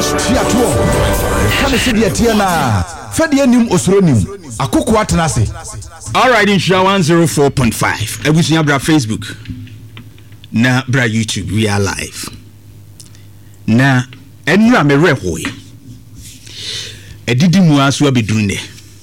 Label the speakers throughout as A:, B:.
A: Tiato. Kane se dia tia na. Fadi anim osoro nim. Akoko atena se.
B: All right, in show 104.5. Ebusia bra Facebook. Na bra YouTube, we are live. Na enra me rehoy. Edidi mu aso abedunne.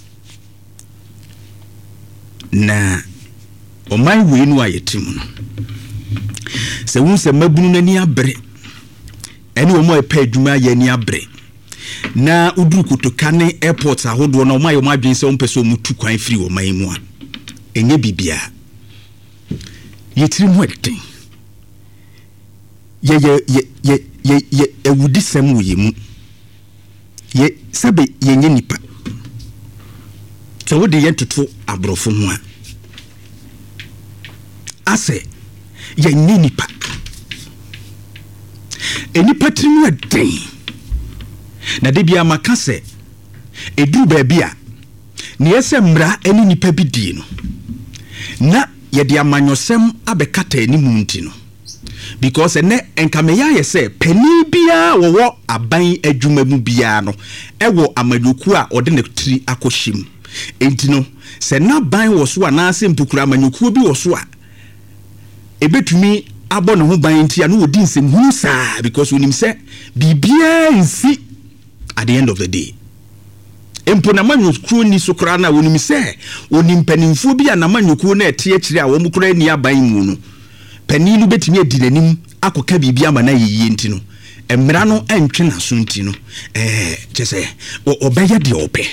B: Na omai we nu ayetim no. Se won se mabunu nani abre. Eni omo epa adwuma ye ni abre. Na uduru kotokane airport ahodo na omai adwen se ompeso mutu kwan free omai mu a. Enye bibia. Yetiri mu eden. Ye ewudi sem wo yemu. Ye sabe yenye nipa. So wo de yentoto abrofo ho a. Ase yenye nipa. Enipa trimu eden. Na de bia maka se eduru ba bia ne yese mra eni nipa bi die no. Na ye de amanyosem abekata enimu nti no. Because ene enkameya ye se pani bia wo aban adwuma mu bia no ewo amanyoku a ode ne tiri akohim enti no se na ban wo so ana se mpukura amanyoku bi wo so a ebetumi abo ne ho ban ntia no odi nsem hu saa because onim se bibia nsi at the end of the day empo na manyoku ni sokra na onim se onim panimfo bia na manyoku na ete akire a wo mukura ni aban mu no paninu betimi adi nanim akoka bibia ma na yiye nti no emra no antwe na so nti no chese obeye de ope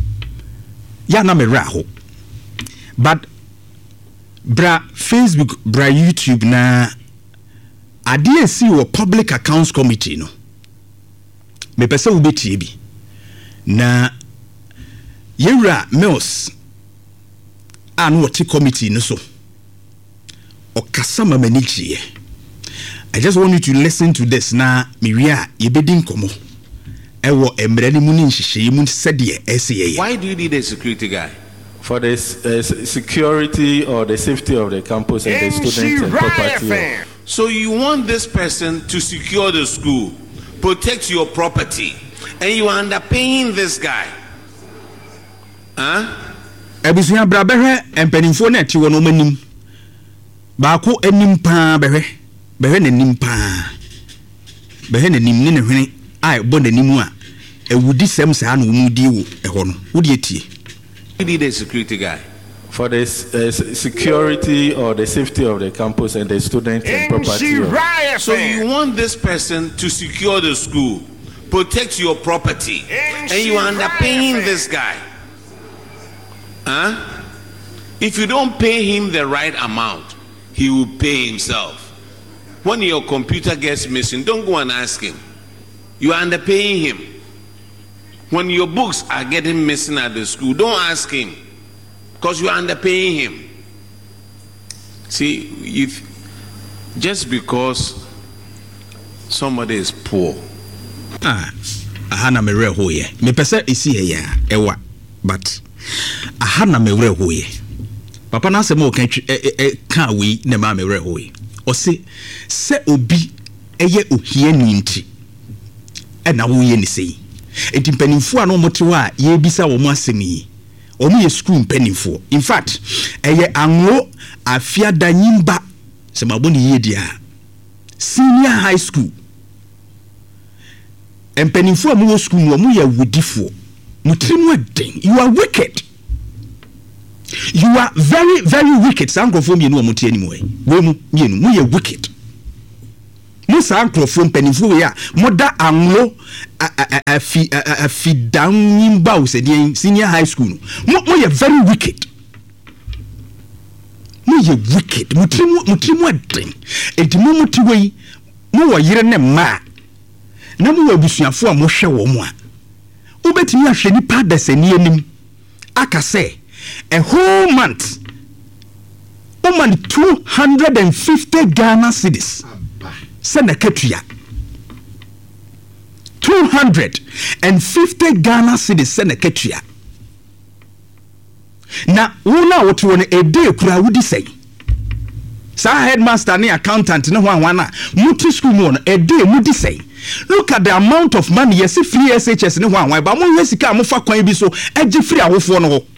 B: ya na me raho but bra Facebook bra YouTube na ade si wo public accounts committee no me pese wo betie bi na yewra Mills anu what committee no so okasama manichie. I just want you to listen to this na miwia yebedin komo ewo emrani mu ni nhihye mu sede ese.
C: Why do you need a security guy?
D: For the security or the safety of the campus and the students and property.
C: So you want this person to secure the school, protect your property, and you are underpaying this guy? Huh?
B: Ebusia bra behwe empanimfo na ti wono manim. Baako enim pa behwe nanim pa. Behwe nanim ne hwene ai bo nanim a ewudi sem sa na omudi wo eho no. Wo de tie.
C: You need a security guy.
D: For the security or the safety of the campus and the students and property.
C: So you want this person to secure the school, protect your property, and you are underpaying this guy? Huh? If you don't pay him the right amount, he will pay himself. When your computer gets missing, don't go and ask him. You are underpaying him. When your books are getting missing at the school, don't ask him, because you are underpaying him. See, if just because somebody is poor.
B: Ahana mere hoye. Me pese isi ya ewa, but ahana mere hoye. Papa na se mo kan we na ma mere hoye. O se obi eye ohie ni nti. E na wo ye ni sei. Enti mpanimfo a no motewa a ye bisa wo mo asemi. Omo ye school mpanimfo. In fact, eye anwo afia danyimba se maboni ye dia. Senior high school. Mpanimfo a mo school no mo ye wudifo. Mutrimu eden. You are wicked. You are very, very wicked. Sankrofo mienu omuti anymore. We mu mienu mu ye wicked. Mu sankrofo mpanimfo ya moda anwo afi danyimba o se senior high school no. Mo ye very wicked. Mo ye wicked. Mutrimu eden. Enti mo mutiwe mo wo yire ne ma. Na mo abusuafo a mo hwe wo mo a. Ubetimi ahwe nipa desani anim. Aka say a whole month, 250 Ghana cedis. Seneketria. 250 Ghana cedis seneketria. Na wona wotu woni ede kura wudi sei. Sa headmaster ni accountant ne ho anwana muti school mu no e dey mudi say look at the amount of money yes free SHS ne ho anwan ba mo hwesika amofa kwan bi so agi free awofo no ho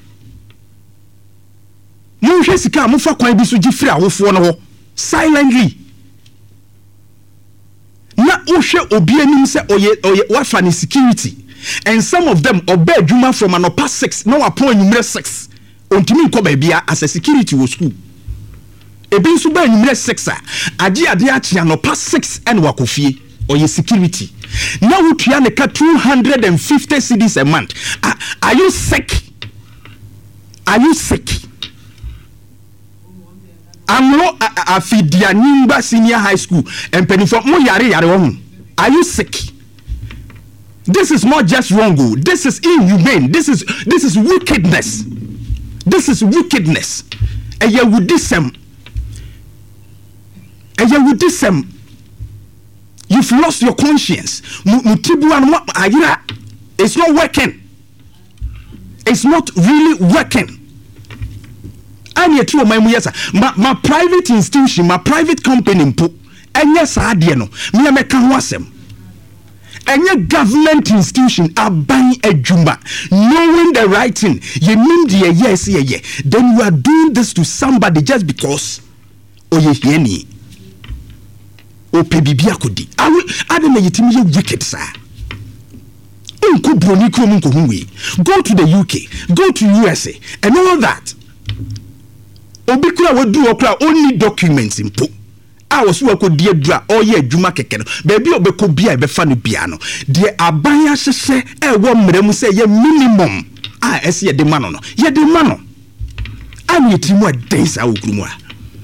B: mo hwesika amofa kwan bi so gi free awofo no ho silently na uhwe obi anim se oye wafa ni security and some of them obey adwuma from an upper 6 no upon number 6 ontimi nko ba bia as a security wo school ebi nso ba number 6 ade a chia no past 6 and wakofie oye security now utua ne ka 250 cedis a month. Are you sick? Amlo afidia nimba senior high school and penifo mo yare wo. Are you sick? This is not just wrong. This is inhumane. This is wickedness. This is wickedness. You've lost your conscience. It's not working. It's not really working. I'm here my private institution, my private company, and yes, I did no. Me make wasem. Any government institution are buying a jumba, knowing the right thing. You mean the yes. Then you are doing this to somebody just because. Oh ye o pebibia kodi ade na yetimi ye wicked sir. Unko broni kro munko hunwe. Go to the UK, go to USA and all that. Obi kura we do okra only documents impo. I was work with dear dra or ye juma keke no. Baby obeko bia e be fa no bia no. De abanya hyehe e wo mremu se ye minimum. Ese ye de mano no. Ye de mano. Ani yetimu adensa okrumu a.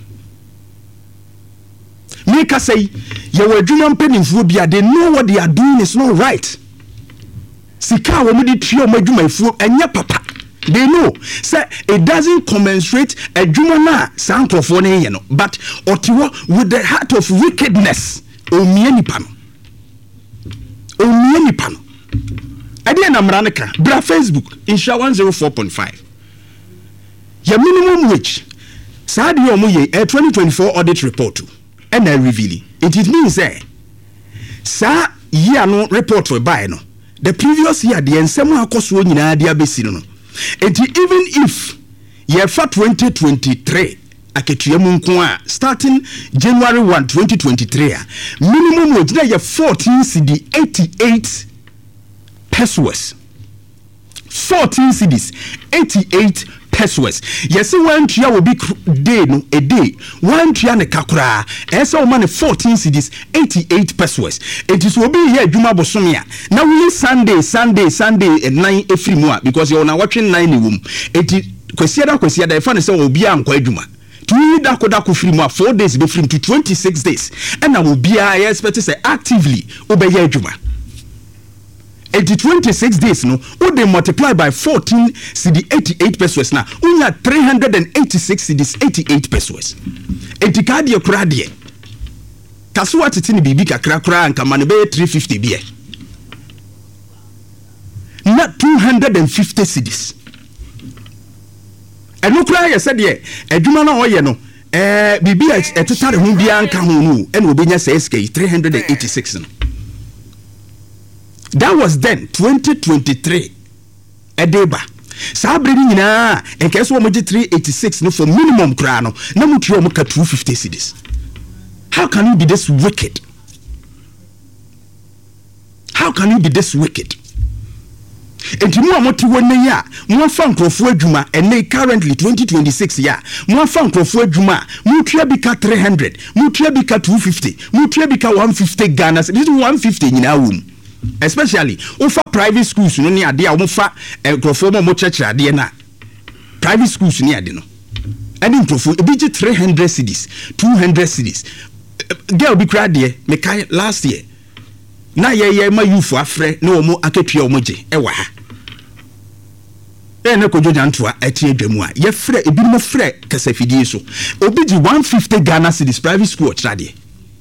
B: Make us say, you were Julian Pennyfobia, they know what they are doing is not right. Sika womidi trio majuma fu and ya papa. They know. Say it doesn't commensurate a jumana sankrofone, but otiwa with the heart of wickedness. Omieni pano. Adiana Mranaka, bra Facebook, Insha 104.5. Your minimum wage. Sadi omuye a 2024 audit report. And I reveal it means sa year no report for buy no the previous year the ensemo akoso nyina dia besi no and even if year for 2023 aketuamu nko a starting January 1 2023 minimum wage na ye 14 cedi 88 pesos 14 cedis 88 pesos. Yes, one tria will be day no a day. One tria ne kakura. Esa o man 14 cedis 88 pesos. It is will be here Juma Bosomia. Now we Sunday and 9 every moa because you're now watching 9 room. It is kwesiada the fan say obi an kwa Juma. To da koda ku free moa 4 days be free to 26 days. And I will be I expect to say actively obey Juma. 26 days no would they multiply by 14 cedi 88 pesos now unya 386 cedis 88 pesos etikadi okradie kasuwa titini bibi kakra anka mane be 350 bie na 250 cedis eno kra ye said ye adwuma na oye no bibi etetare hu bia anka hu no eno obenya SK 386 no. That was then 2023 edeba sabre ni nyina enkeso mo 386 no for minimum kra no na mutuo mo ka 250 cedis. How can you be this wicked? Entimu amoti wonne ya mo fa nkrofo adwuma ene currently 2026 ya mo fa nkrofo adwuma mutua bi ka 300 mutua bi ka 250 mutua bi ka 150 Ghana this 150 nyina wom. Especially over private schools no ni ade a wo fa nkrofo mo church ade na private schools ni ade no ade nkrofo e bi 300 cedis 200 cedis girl bi kra de me kai last year na ye ma youth afre na wo mo akatua wo mo je e wa ha na kojoja ntoa atie adwamu a ye frɛ ebi mo frɛ kasafidie so obi di 150 Ghana cedis private school trade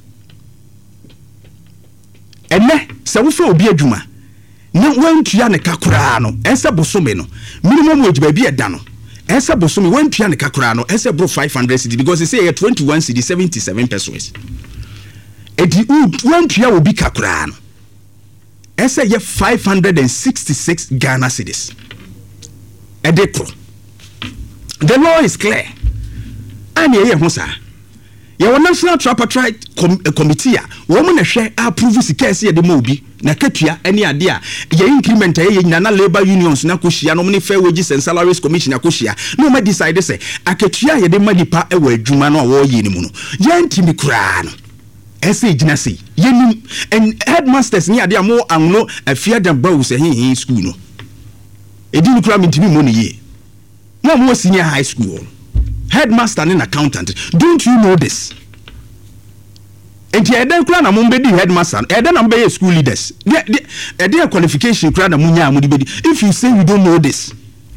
B: ene se wo fa obi adwuma na wantua ne kakura no ense bosome no minimum wage ba bi eda no esa bosomi wan tua ne kakra no esa bro 500 cedi because they say 21 cedi 77 pesos edi wan tua obi kakra no esa ye 566 Ghana cedis edekro. The law is clear and ye ho sa your National Tripartite Committee woman na hwe approve sikase ye de ma obi na katua ene ade a ye increment ye nyina na labor unions na kohia no ne fair wages and salaries commission akohia no ma decide say akatua ye de ma nipa e wa adwuma no wo ye ni mu no ye ntimi kura no ese gina sei ye nim and headmasters ni ade amo anno afia da bawo se hin school no edi ni kura ntimi mo ne ye no mo senior high school headmaster and accountant. Don't you know this? And the Eden Kran among the headmaster, Eden and Bay school leaders. Their qualification Kran Munya Mudibedi. If you say you don't know this,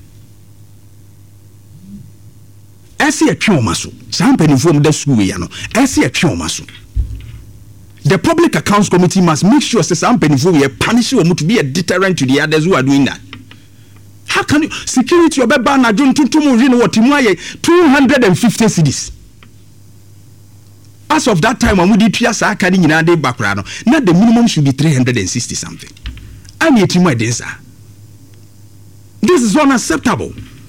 B: I see a chomasu. Some penny from the school, I see a chomasu. The Public Accounts Committee must make sure that some penny for you punish you to be a deterrent to the others who are doing that. How can you security your beba na John Tuntumu Rino what 250 cedis? As of that time, when we did Piasa Kadi in a day background, not the minimum should be 360 something. I'm yet my denser. This is unacceptable.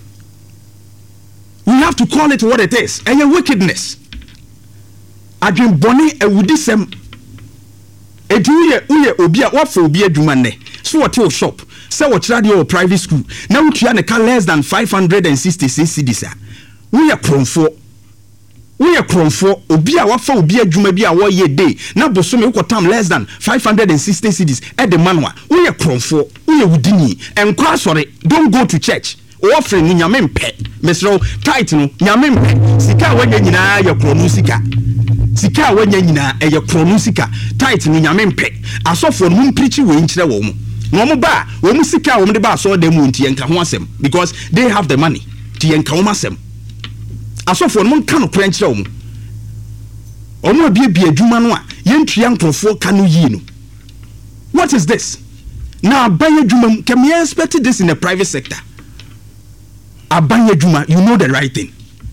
B: We have to call it what it is. And your wickedness. I dream bonny a woody sem. A do ye obia what for be a dumane. So what your shop. Say what radio or private school. Now we try to less than 566 cedis. We are cron for. We are cron for. Obia what for obia jumabia wa ye day. Now bosome uko time less than 560 cedis at the manwa. We are cron for. We are wudini. And sorry, don't go to church. Offering nyame mpe. Mesro tight no nyame mpe. Sika wanya nyina ya kronu sika. Sika wanya nyina ya kronu sika. Tight no nyame mpe. Asofo no preach we nkyere wo mu. No ba wo mu sika wo de ba so dem nti enka ho asem because they have the money ti enka wo asem asofo no nka no kra nkyere wo mu omo bia adwuma no a yentua nkrofo ka no yi no. What is this now? Abanye adwuma can we expect this in the private sector? Abanye adwuma, you know the right thing.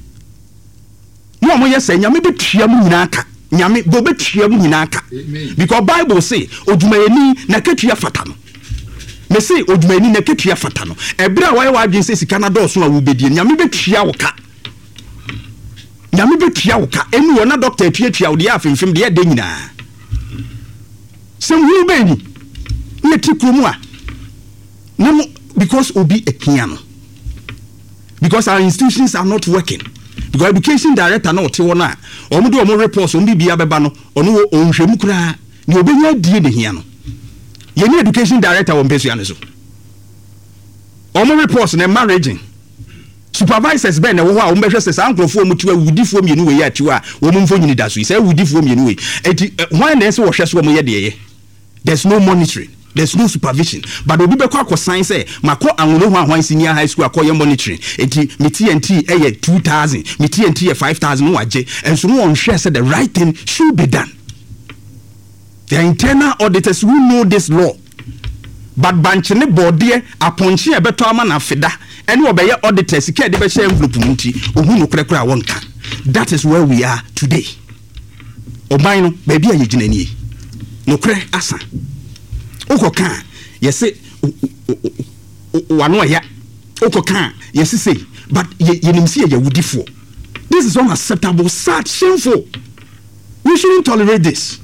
B: No mo yes nyame betua mu nyina aka nyame go betua mu nyina aka because Bible say odwumayeni na ketua fata no. Me say odwumani na ketua fata no ebra wa wa adwen say sika na do so a wo bedie nyame betua wo ka nyame betua wo ka enu wo na doctor atuatua wo de afemfem de de nyina sem hu be ni ne tikromu a no because obi ekia no because our institutions are not working because education director na ote wona omo do omo reports omo bibia beba no ono wo onhwemu kura ne obenya die de hia no. Yeni education director won pesu ane so. Omo reports na managing. Supervisors ben na wo ha wo behwe se sa ankrofo mu tiwa wudifo mienu we ya tiwa wo mu mfo nyini da so. Say wudifo mienu we. Enti why na se wo hwe so wo ye de ye. There's no monitoring. There's no supervision. But obi be kwa sign say mako anwono ho ahwan senior high school akoye monitoring. Enti me TNT 2000, me TNT 5000 no waje. Enso no on hwe say the right thing should be done. The internal auditors who know this law, but banchene body aponchi ebeto ama na fida ene obeye auditors ke de be share envelope munti ohu no krekra wonka. That is where we are today. Oban no baby ayegina nie no kre asa okoka yese wano ya okoka yese say but yenimsi ya wudifo. This is unacceptable, sad, shameful. We shouldn't tolerate this.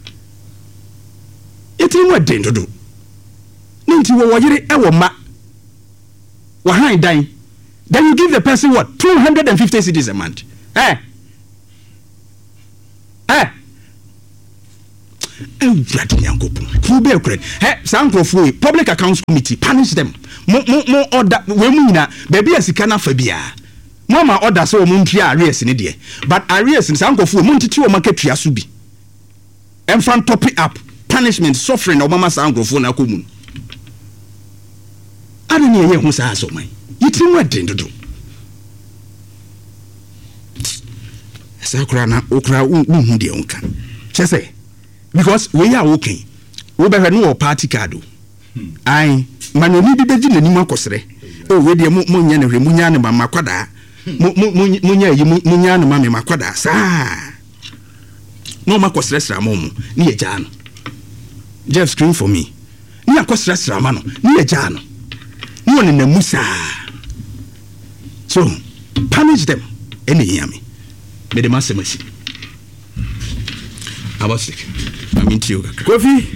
B: Eti mo den dodo ninti wo yire e wo ma wa han dan then you give the person what 250 cedis a month bloody yankopo who be okre sankrofo Public Accounts Committee punish them mo order we mu nyina baby asika na fa bia mo ma order so mo ntua arrears ne de but arrears sankrofo mo ntiti wo maketua so bi enfan top it up punishment suffering or mama sangrofo na komun adoni ye hu sa so man yitim wadin dodo sakura na okura hu de onka chese because we are okay we be no party card ai manoni bi beji nanim akosere oh we de munya ne hwe munya ne mama kwada munya yi munya ne mama makwada saa no makosresra momu ni eja no Jeff scream for me ni akosresra ma no ni eja no ni woni na musa so punish them any yami me de masemasi abosik aminti yoga
A: Kofi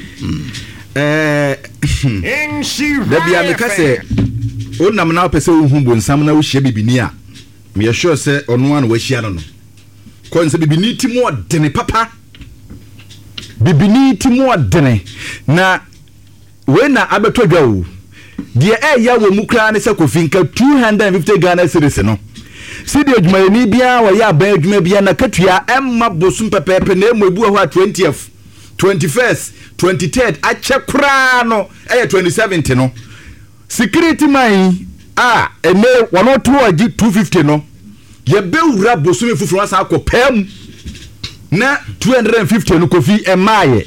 A: da bia me kase onam na opese ohun bonsam na wo hye bibini a me sure say ono an wo hye no kon se bibini ti mo dene papa bibini ti mo dene na we na abeto dwa wo de ya wo mu kra ne se Kofi nka 250 Ghana cedis no si de adwumayeni bia wo ya aban adwuma bia na katua emma bosum pepepe na emu ebu ho 20th 21st 23rd ache kra no 2070 no security man ene wono to agi 250 no ye bewura bosum fufuru asa akopam na 250 no Kofi emaye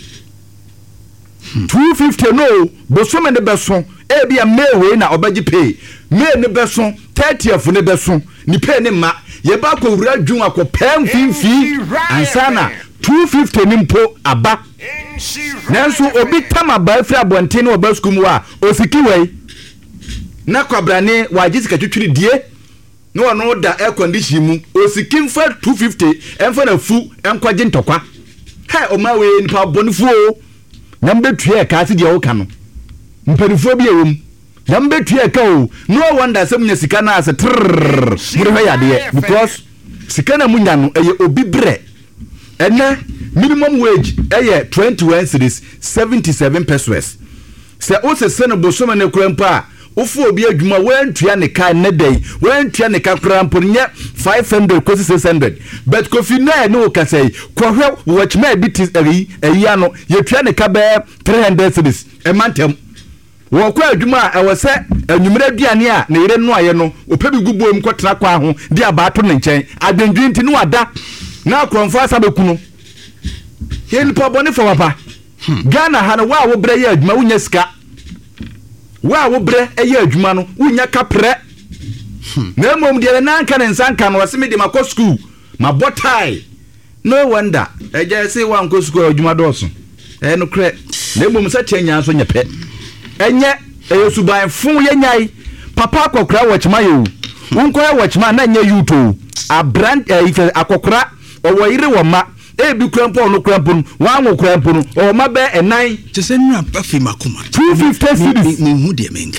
A: 250 no bosum ne beso bia mewe na obagi pay me ne beso 30th ne beso ni pay ne ma ye ba ko wura dwun akopam finfi ansana 250 ni mpo aba nanso obi tama ba fra bonten no ba skum wa osikiwei na kwabrane waji sika twitwiri die no ono da air condition mu osikim fa 250 emfa na fu enkwaje ntokwa o ma we npa bonifu o na mbetue ka ase die wo ka no mpanifo bi ewom na mbetue ka o no wonder sem nya sika na ase trrr muri ho yade because sika na munya no eye obi bre ena minimum wage eye 21 cedis 77 pesos se o se sene bosoma ne krempa ofu obi adwuma wantua ne ka ne dai wantua ne ka krampo nye 500 kosi 600 but Kofi na no ka say kohwe watchma bi tis eyi ano yetua ne ka be 300 cedis e mantem wo kwa adwuma e wo se anwumra duane a ne yire no aye no opebi gubo mu kwatra kwa ho di abato ne nchen adwendwi nti no ada na kromfo asabekunu yen pabone fo papa Ghana ha no wa wo bre ye adwuma wunya sika wa wo bre eye adwuma no wunya kapre na mom de na nka ne nsanka no wase me de makọ school ma botai no wonder eje say wan ko school adwuma doso no kre na mom sa tianya so nyepe enye eyesuban fun ye nyai papa akokra wachma yo wonko wachma na nya yuto a brand ife akokra owo ire wo ma ebi krampo no krampo wan krampo no o ma be enan
B: chese nwa pafi makoma
A: 250 cedis
B: ni hu de menka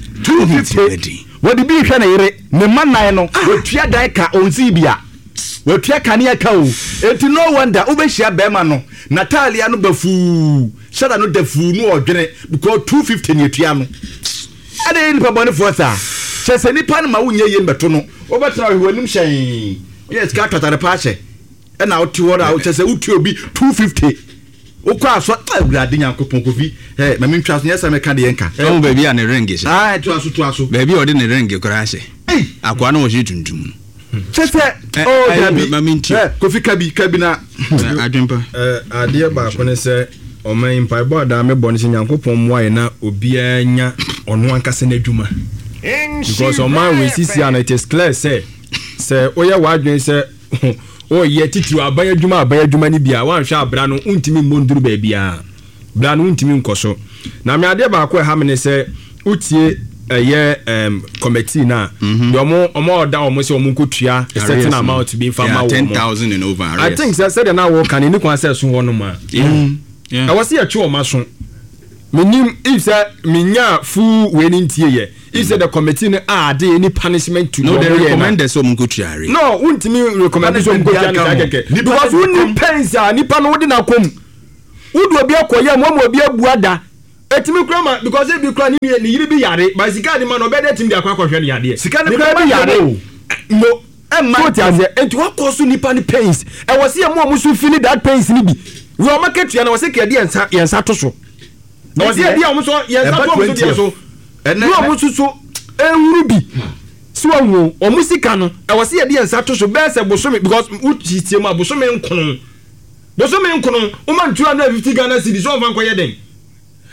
A: 250 wodi bi hwe na yire ne manan no wetua dan ka onzi bia wetua kane ka o enti no wonder obehia bema no Natalia no bafu shada no dafu no odwene because 250 ne tua no ade ni pabone forza chese ni pan ma wunye ye mbeto no obetra hwanim hyen yes ka tatare pa hye na oti wora o chese uti obi 250 okwa aso awurade nyankopon Kofi mami ntwa so yesa me ka de yenka
B: o baby a ne ringi se
A: to aso
B: baby o de ne ringi kora hye akwa na o hye tuntum
A: chese dabi
B: mami nti
A: Kofi kabi na
B: adwempa
E: ade ba ko ne se o man pai boda me bone se nyankopon moaye na obi anya ono ankase na adwuma because o man we sisi and it is clear say oya wadwen se o ye titi aban adwuma ni bia wan hwa abra no untimi monduru ba bia bra no untimi nkoso na me ade ba ko ha me ne se utie ye committee na omo oda omo se omo kotua a certain amount be farmer
B: 10,000 and over
E: I think said na wo kan ni kwan se so wono ma I was here to my son. Minim if minya fu we ntie ye. If the committee no add any punishment to
B: no they recommend so mkutriare.
E: No, untimi recommend so mkutriare. Because we pens a nipa no de na kom. Udu obi akoye mo obi abuada. Etimi krama because e bi kra ni yiri bi yare. But sika di man obede tim bi akwakohwe ni yade. Sika ni kra bi yare. No. So tiaze enti wakoso nipa ni pains. E wose ye mo musu feel that pains ni bi. We market ya na wose ke dia yensa to so. Na wose dia omo so yensa to omo so dia so. No omo so ewuru bi. So wo omo sika no e wose ye dia yensa to so be se bosome because utitie mu abosome nkono. Bosome nkono o man 250 Ghana cedis so van koye den.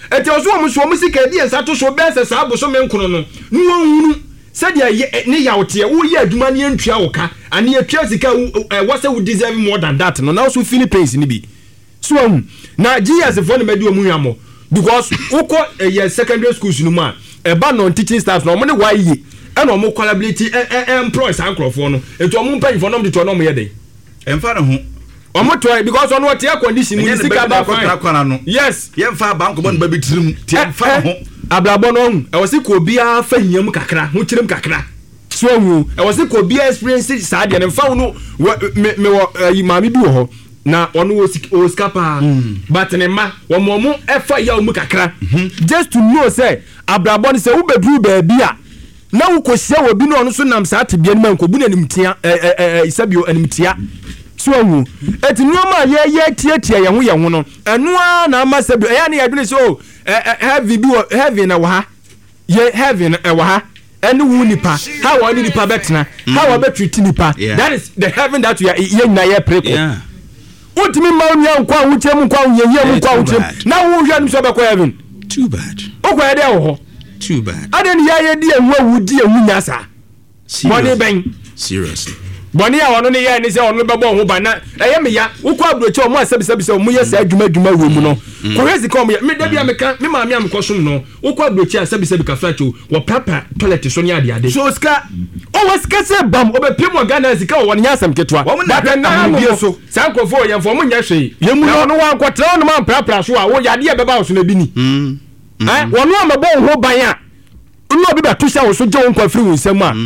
E: eti oso omo so omo sika di ensa to so be se sa aboso me nkono no nu onhunu se dia ne yawote wo ye adwuma ne antwa wo ka ane atwa sika wo se wo deserve more than that no now so Philippines ni bi so na GS for ne medi omu hwamo because uko ye secondary schools no ma eba non teaching staff no mo ne wa yi and omo collaborate employees ankrofo no etu omo pay for no de to no mo ye den
A: emfa ne ho
E: omo to because on what your condition mu sika ba fine yes
A: ye mfa bank bo no ba bitirim tie mfa ho
E: ablabo no e wose ko bia fa hiam kakra ho kirem kakra so hu e wose ko bia experience sa de ne mfa no me wo mami bi wo ho na ono wo skapa but ne ma wo momo e fa ya mu kakra just to know say ablabo no say wo bedru ba bia na wo ko hia wo bi no ono so nam sa te bia no ko bu na nimtia isabio animtia so hu eti nuoma ye tietia ye ho no eno na ama sabio ya ne yadwene so heavy bi heavy na wa ha ye heavy na wa ha ene wu nipa how wa nipa betena how wa betreat nipa that is the heaven that you are ye na ye preko utimi ma onua nkwa wuchem nkwa ye nkwa wuchem na wo hwa nim so be ko heaven
B: too bad
E: okwa de wo ho
B: too bad
E: aden ye di enwa wudi enwunya sa money ben
B: seriously
E: boni ya wono ne ye ni se wono bebo ho ba na eye me ya wo kwa brochi o mo asebisebi se mo ye sa adwuma we mu no ko hezi ko me da bia me kan me ma me am ko som no wo kwa brochi asebisebi ka facho wo papa toilet so ne ade
A: so ska
E: o was ka se bam o be pim Ghana sika wo ne asam ketwa but na no so san ko fo ye fo mo nya hwe ye mu no wan ko tra no man prapra so a wo yade e beba wo so na bi ni wono amabo ho ban a no bi ba to sha wo so je won kwa firi wo nsam a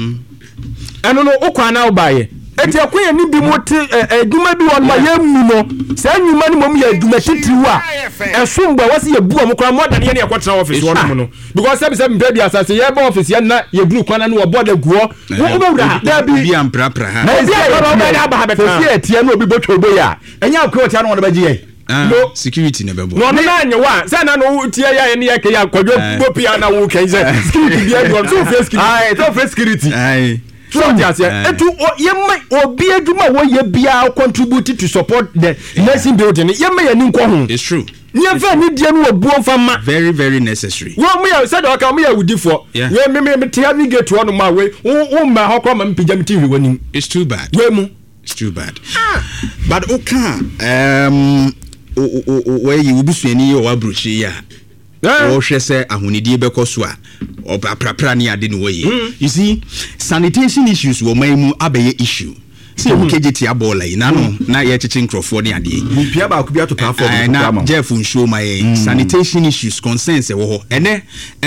E: eno no okwa na obaye eti akoye ni bi moti adwuma bi won ma yemu no sa nwuma ni mom ya adwuma titiriwo a esumba wasi ye buo mokra mo dan ye ne yakotra office won no because say mpe bi asase ye ba office ye na ye group kwana no oboda guo wo be wura da
B: bi am prapra ha
E: na bi ba ba ba ha
A: so see etie no obi botwo bo ya enya akoye tia no won ba giye
B: no security ne bebo
E: no na anya wa say na no tie ya ne yake ya kwadwo bopia na wo kan say security bi adwo so face security
A: ai to face security
B: ai
E: so just etu yemma obi adwuma wo ye bia contribute to support the nursing building yemma ya ni nko ho
B: it's true
E: nye fa ni die no obuo mfama
B: very very necessary
E: wo me ya said okay me ya wudifo we me te have get one ma we wo ma hokro ma mpija mtiri wani
B: it's too bad
E: we mu
B: it's too bad but okay where you be suani o abruchi ya o hwese ahonidie bekoso a oprapra ne ade no waye you see sanitation issues wo maimu abeye issue see o kejeti abola ina no na ye chichi nkrofo ne ade
A: bia ba ko bia to ka for
B: na Jeff nshow my sanitation issues concerns e wo ho ene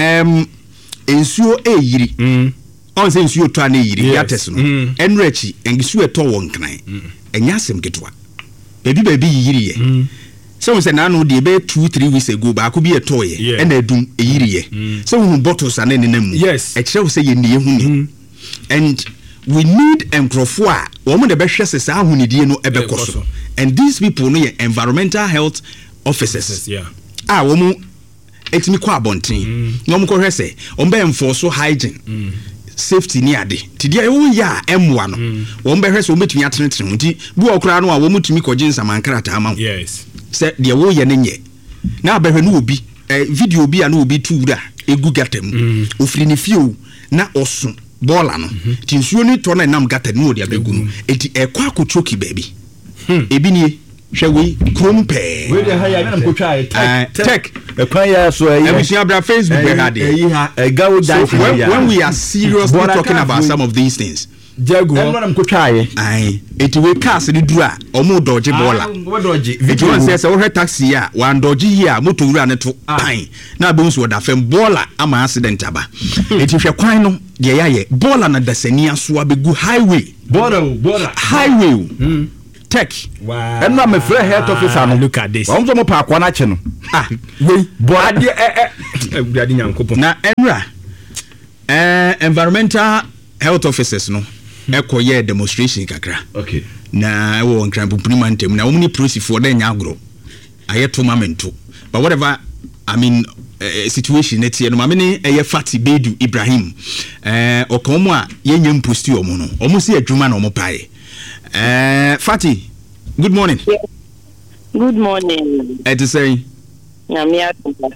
B: ensuo eyiri on say ensuo to ana eyiri ya tes no enrechi ensuo eto won kran enya asem ketwa baby yiri ye so we say na no dey be 2-3 weeks ago ba ko bi etoye e na adum eyiriye so we bottles ane ne namu
E: yes
B: e kire say ye ne hu and we need enkrofo a wo mo de be hwese sa ahunidie no ebekoso and these people no ye environmental health officers wo mo etimi kwa abonten no mo ko hwese o be enforce hygiene safety ni ade tidia e wo ya emwa no wo be hwese o metumi atenetene nti bu okra no a wo mutumi koje nsamankrata ama
E: yes
B: se de wo ye ne nye na abehwe no obi video bi a na obi tuura egu gatam ofiri ne fie na oso bola no ti nsuo ni to na nam gatam no de abegu no enti ekwa akochoki baby ebi nie hwewe krom pe
A: we de ha ya na mkotwa
B: tech
A: ekwan ya so
B: everything abra Facebook be had
A: gawo dance
B: when we are seriously talking about some of these things
A: jago na mkotwa
B: ai eti we cars ni duru a omo dodge bola
A: we dodge
B: video one say we taxi ya wan dodge here motor wura ne to pan na be nso da fem bola ama accident aba eti hwe kwan no de ya ye bola na dasani aso abegu highway
A: bola
B: highway tech
A: wow and my friend health officer no
E: look at this
A: won so mo pa akwa na che no
E: we bola de ade nyankopon
B: na enra environmental health officers no ekoye demonstration kakra
A: okay
B: na wo nkran popuni mantem na omni prosifo da nya agro ayeto mamento but whatever I mean situation netie no mamene eye Fati Bedu Ibrahim okomo a yenya posti omo no omo se adwuma na omo pae Fati good morning
F: good morning
B: to say
F: Nyamia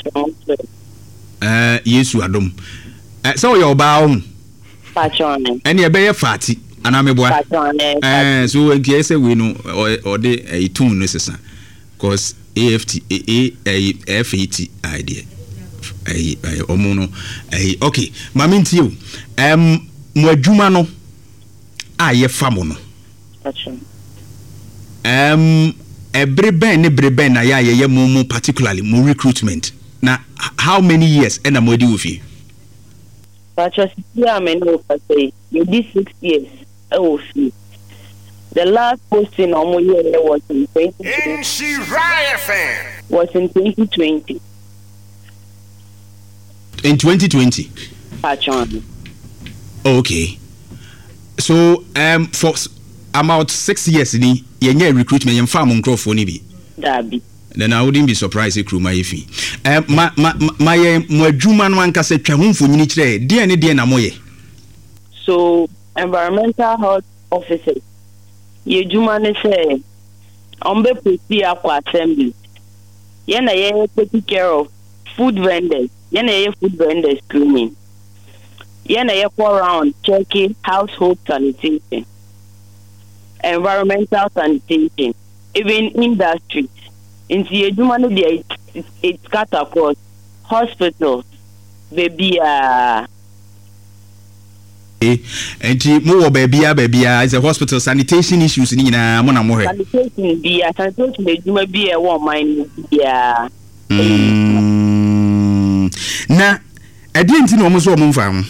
B: Yesu adom. So your bow.
F: Patron.
B: Any a bear fatty, and I'm a boy. So in case we know or the a tune necessary. Because AFT, FAT idea. Omono. Okay, Maminti you. Mwajumano. Ye famono.
F: Patron.
B: Every ben na ye mumu particularly more recruitment. Now how many years and I'm with you?
F: Patron, yeah, I know say you did 6 years. Oh, see. The last posting on my year was in 2020.
B: In 2020.
F: Patron.
B: Okay. So for about 6 years ni yenye recruitment yem farm nkrofo ni bi.
F: Dabi.
B: Then I wouldn't be surprised if crew my ifi. My adwuma no anka se twa ho mfonyini kire de ne de na moye.
F: So environmental health officer ye adwuma ne say ombe poti akwa assembly. Ye na ye take care of food vendors. Ye na ye food vendors screening. Ye na ye go around checking household sanitation, environmental sanitation, even industry. In the human day, it's cut across hospitals, baby.
B: And more baby, is a hospital sanitation issues in Mona More.
F: Sanitation be a sanitation, you may be a woman. Yeah.
B: Na, I didn't know almost one farm.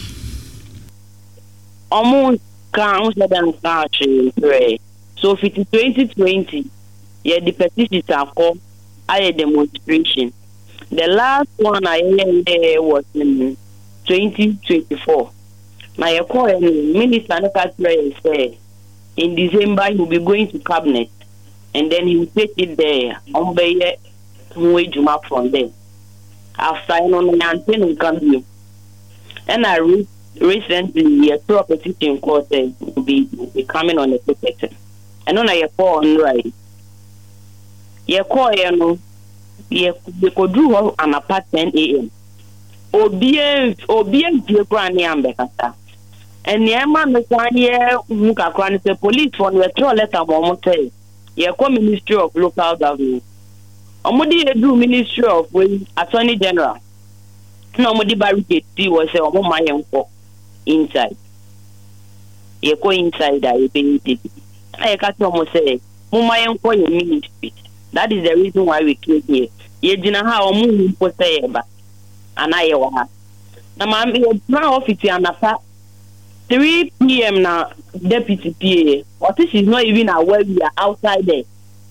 F: Almost counts than country. So, if it's 2020, yeah, the petitions are called. A demonstration. The last one I heard was in 2024. My minister said in December he will be going to cabinet and then he will take it there on the Juma from there. After I know the and I recently a petition court will be coming on the protector. And then I call on right. Ye call no ye could do an apart 10 a.m. Obie die kwani ambekata. And ye man the one year muka kwani the police for the throw letter mo say ye call Ministry of Local Government. Omodi do Ministry of Attorney General. No omodi barricade was say omo mayenko inside. Ye call inside that you be it. I ka to mo say mo mayenko ye ministry. That is the reason why we came here. Ye dina ha omu mpo say eba. Anaye wa ha. Na ma my office anapa 3 p.m. na deputy PA. But this is not even aware we are outside there.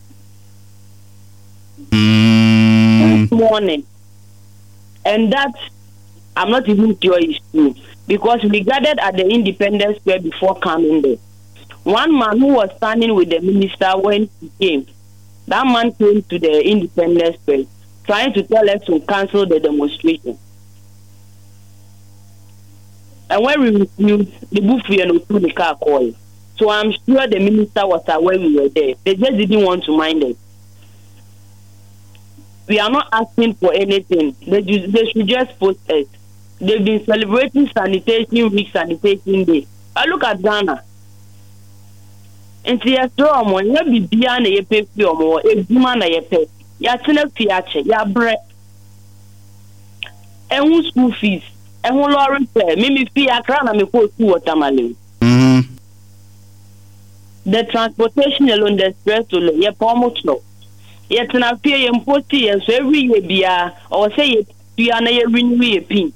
F: This morning. And that I'm not even sure is true. Because we gathered at the Independence Square before coming there. One man who was standing with the minister when he came. That man came to the Independence Square trying to tell us to cancel the demonstration. And when we refused, the buffet and through the car call. So I'm sure the minister was aware we were there. They just didn't want to mind it. We are not asking for anything. They should just post us. They've been celebrating Sanitation Week, Sanitation Day. I look at Ghana. And see, a strong one, you be beyond a pay for a woman a pay. Ya tena fiache, ya bread. And who school fees? And who lorry pay? Mimi fee a crown and me go to watermelon. The transportation alone, the stress to ye promote no. Yet an appear in 40 years every year be or say it be an a renew a pin.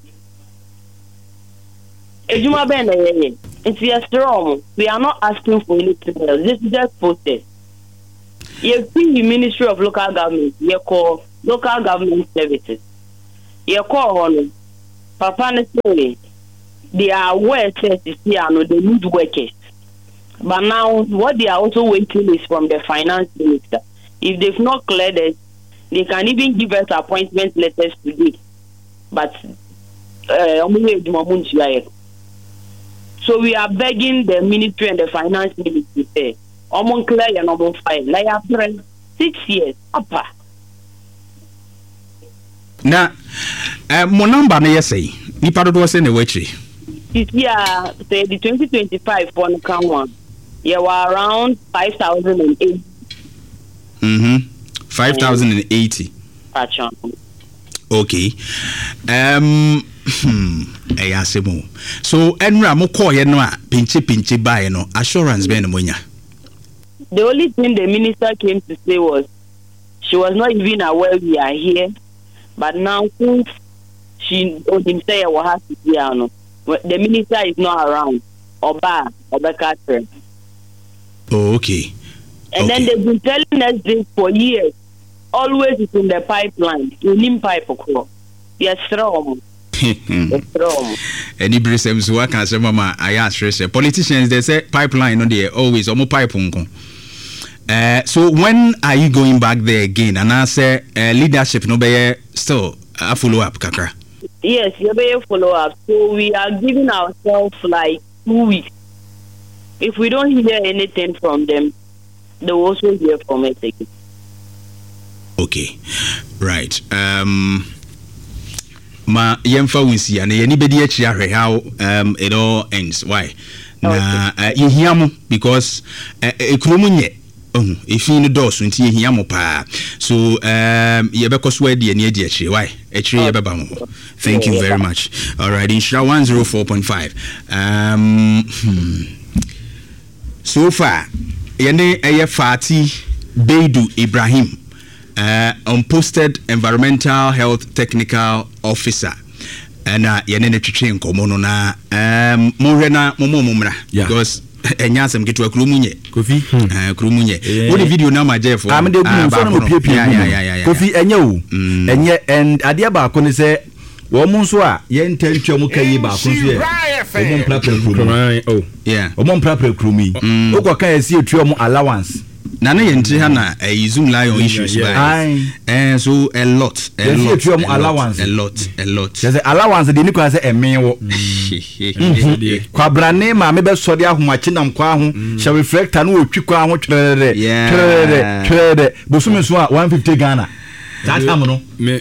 F: Ejuma bena ye. It's a strong. We are not asking for anything else. This is just protest. You see the Ministry of Local Government, you call Local Government Services. You call on Papa say they are aware that they need workers. But now what they are also waiting is from the finance minister. If they've not cleared it, they can even give us appointment letters today. But so we are begging the ministry and the finance ministry to say, Omon clear and Omon file. Like after 6 years, upper.
B: na mo number na yesay nipa dodo se na wachi
F: this year say the 2025 one count one you were around 5,080
B: 5,080 okay ayasemo so enra mo call ye no a pinche buy no assurance be no monya.
F: The only thing the minister came to say was she was not even aware we are here, but now since she told him say what has to be the minister is not around. Oba Catherine.
B: Oh, okay.
F: And then they've been telling us this for years. Always it's in the pipeline. You need pipe across. Yes, strong.
B: Any brisem so can say mama I ask politicians they say pipeline no dey always omo pipe nko. So when are you going back there again? And I say leadership no be still a follow up kakra.
F: Yes, you be follow up. So we are giving ourselves like 2 weeks. If we don't hear anything from them, they will also hear from us again.
B: Okay, right. Ma yemfa winsi and anybody actually how it all ends. Why? Na you hear mo because ekromunye if you do so nti you hear mo pa. So you be koswe de na edi actually. Why? Actually you be ba mo. Thank you very much. All right, Insha 104.5. So far yene Fati Beidu Ibrahim unposted environmental health technical officer and yenene twetwe nkomo no na mohwe na momomra because enyasem ketwa krumunye
E: Kofi
B: krumunye what the video na majefo
E: am de gu so no piepie Kofi enye o enye and ade ba ko ne se wo mu so a ye ntantwa mu kai ba ko so ye wo mu plapra krumi oh
B: yeah
E: wo mu plapra krumi okoka esi etua mu allowance
B: na na yenti ha na Zoom lion issues by so a lot
E: allowance
B: a lot
E: there's allowance de ni kwa say emenwo kwa brane ma me be sori ahomache nam kwa ho shall reflector na otwi kwa ho twerere bosume so a 150 Ghana that am no me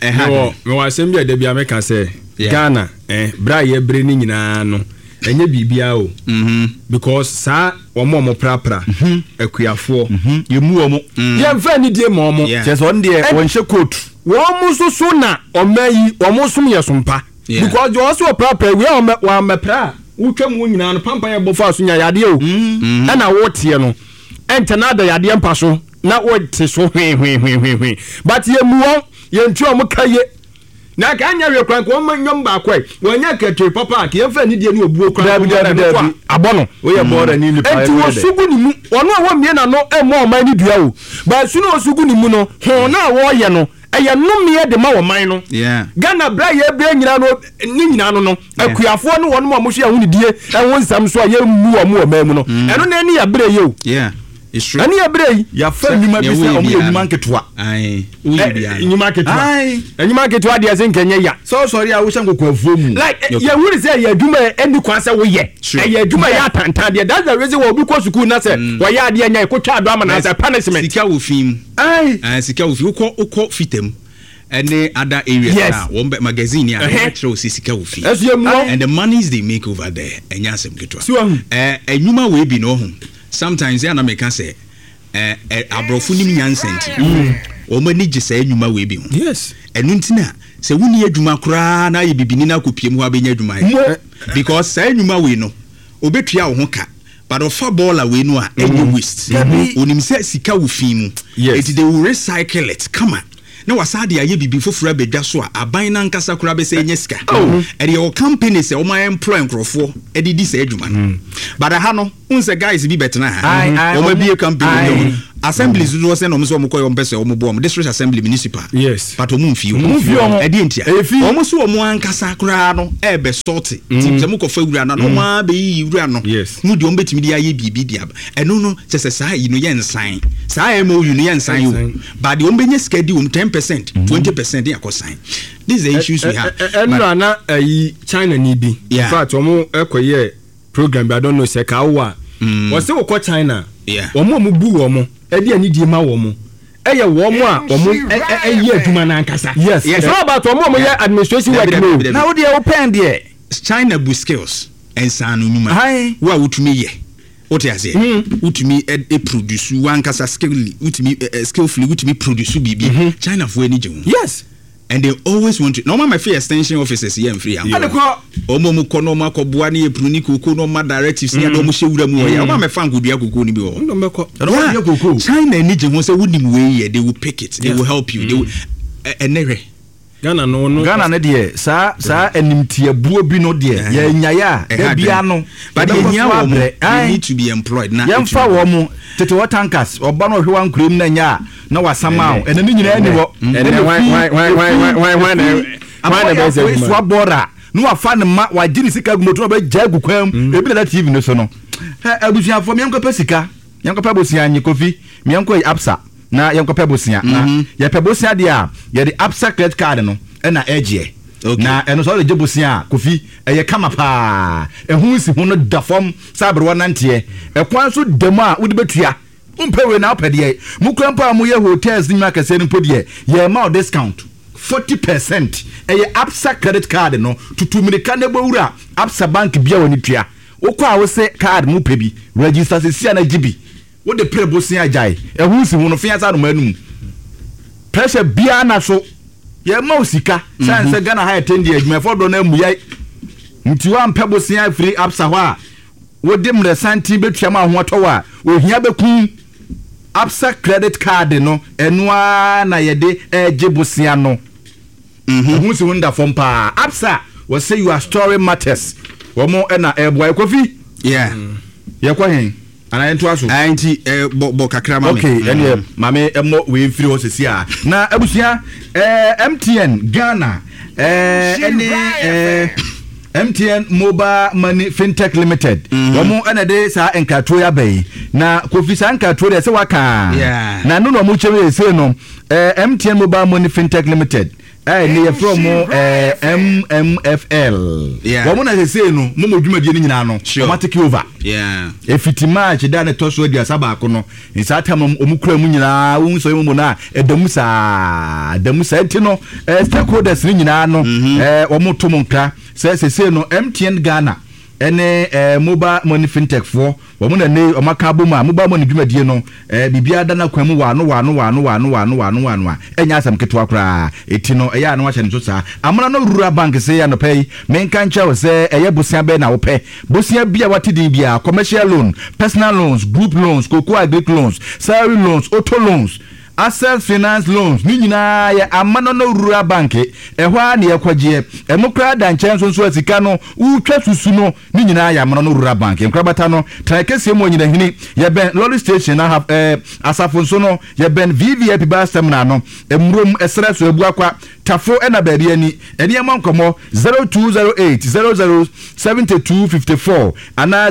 E: wa asem de bia me ka say Ghana bra ye bre ni nyina no enye bibia o because sa omo prapra akuafo yemu omo ye mfa ni die mo omo just on die won hye coat wo mu so na omayi omo sum ye sompa because you also prapra we wa mepra wutwam wo nyina no pampa ye bofa so nya yade o e na wo tie no ente na da yade mpa so na wo te so hwe but ye mu won ye ntu omo kaye na ka anya we kwan ko manyom ba kwai wonya ketwe papa ke yemfa ni die ni obuo kwan abono wo ye bora ni lipa enti wo sugu ni mu ono wo mie na no emo oman ni dua o ba su no sugu ni mu no ho na wo ye no eye no mie de ma wo man no Ghana bra ye bra nyina no ni nyina no akuafo no wono mo hwe ahuni die enwo nsam so ye mu o mu mu no eno na ni ya bra ye o
B: it's true.
E: Ani abrei ya fa nyuma bi se omo nyuma nketwa. Nyuma nketwa. Nyuma nketwa de ase nkenya ya. So sorry a wo hye nkokwa afuom. Like ya wuri se ya adwuma eni kwa se wo ye. Ya adwuma ya tantan de that's the reason why obi ko school na se wo ya ade anya ekotwa ado ama na se punishment.
B: Sika wo fim. Sika wo fi uko fitem. Any other areas now, one magazine here, show sika wo fi. And the monies they make over there, enyasem ketwa. Enyuma we bi no ho. Sometimes ya na me can say abrofu nim nyansenti o mani gise enuma we bi ho
E: yes
B: enu ntina se wuni adwuma kura na ye bibini na kopiem ho abenya adwuma because say enuma we no obetua wo ho ka but ofa baller we no a enye waste onim se sika wo fi mu it they will recycle it come on na wasade aye bibi foforo abedwa so a aban na nkasa kura be se enye sika e dey company se o my employ nkrofo e di se adwuma but ha no unse guys bi betena ha o ma bi company assemblies do say no mo so mo koyo mpese o mo bo mo district assembly municipal
E: yes
B: but o mo mfio e di ntia o mo so o mo ankasa kura no e be sort tim se mo ko fa wura na no ma be yi wura no mu di o betimi di aye bibi dia eno no se sa yi no ye nsan sa e mo you no ye nsan yo but the o benye schedule 10% 20% ya ko sign. These are the issues we have.
E: Na China ni bi. In fact, omo ekoye program I don't know se ka wa. Wo se wo ko China. Omo mu bu omo. E di ani di ma wo mo. ɛyɛ wɔn a wɔn ɛyɛ adwuma nankasa.
A: Yes.
E: It's not about wɔn a wɔyɛ administration work no.
A: Na wo de wo pen de
B: China bu skills ensano nyuma. Wo a wotumi yɛ. What I say? Wotumi e produce wankasa skill wotumi skillfully wotumi produce bibi. China for any jom.
E: Yes.
B: And they always want to. Normal my free extension officers here and free. Omo mu kono ma ko boa na epru ni koko no ma directives ni ado mo hewura mu oya. Omo me fan ko dua koko ni bi ho.
E: No meko.
B: China ni je ho say wonim we here they will pick it. They will help you. They will enere.
E: Ghana no
A: Ghana de sa enimtiabuo bi no de ye nyaya e bia no.
B: But you need to be employed na.
A: Yemfa wo mu tete what tankers oba no hwe wan kurom na nya na wasama o ene ni nyina ni wo. Why swabora no afa ne ma wa gini sika gumoto ba jagu kwam e bi na TV no so no. Abusia fo me nkopa sika nkopa bosia nyi kofi me nko absa na yenkopa bosia na ye pe bosia de a ye de absa credit card no na egie na eno so de bosia kofi ye kama pa ehun si hu no da fom sabrewa nante e kwan so demu a wo de betua umpewe na opede mu krampa mu ye hotels ni makase ni podie ye ma discount 40% ye absa credit card no tutumirika ne bowura absa bank bia woni tua wo kwa wo se card mu pebi register se sia na gibi wo de pre bosia jai ehun si hu no fiasa no manum pressure bia na so ye ma osika sanse Ghana ha attend adwuma for do na muyai nti wa mpe bosia free absa ho a wo de mre santi betua ma ho towa ohia bekun absa credit card no enua na ye de eje bosia no ehun si wonda fom pa absa we say your story matters wo mo na boy kofi ye kwa hen ana ento aso
B: anti bo kakra mame
A: okay ene mame emo we free ho sesi a na abusia MTN Ghana MTN Mobile Money Fintech Limited womo ene de sa enkato ya bai na kofi sa enkato de se waka na no mo chewe se no MTN Mobile Money Fintech Limited ne from MMFL womo na se no mo dwumadie ni nyina no automatic over efiti match da ne toso dia saba ko no nsa tam omukura mu nyina wo so mu na edamusa enti no stakeholders ni nyina no womo to mo nkra se no MTN Ghana ene mobile money fintech for womo na ne omaka boma mobile money dwumadie no bibia da na kwamu wano enya asam ketwa kra eti no eya na wa hyene so sa amana no rural bank se ya no pay menka ncha wo se eye bosia be na wo pay bosia bia watidi bia commercial loan personal loans group loans cocoa agric loans salary loans auto loans Access Finance Loans ni nyina ya amano no rural bank ehwa na yakwaje emokra da nchen so asika no utwa susu no ni nyina ya amano no rural bank enkrabata no trackese mo nyina hini ya ben lolly station na have asafo so no ya ben VVIP bus terminal no emrom esra so ebu akwa tafo ena baabi ani eni am nkomo 0208 007254 ana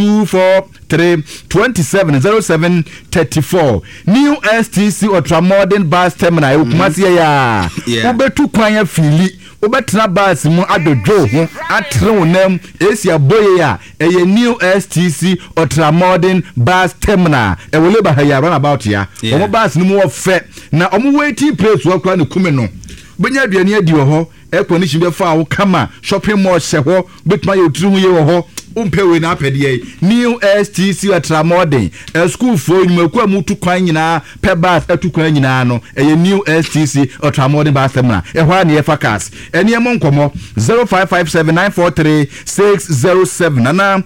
A: 0243270734 new STC Ultramodern Bus Terminal ukumasi ya ubetu kwanya fili ubetina bus mu adojo ho atrenam esi aboye ya eye new STC Ultramodern Bus Terminal ewole ba ya run about ya omo bus ni mu ofe na omo waiting place wo kwa ne kume no benya aduane adi ho ekondition be fa wo kama shopping mall she ho betuma ye oturu ye ho umpewe na apede new STC Ultramodern school for nyumaku amutu kwan nyina pe bus atukwan nyina no eye new STC Ultramodern bus terminal ehwa ne efa cars ene emo nkomo 0557943607 na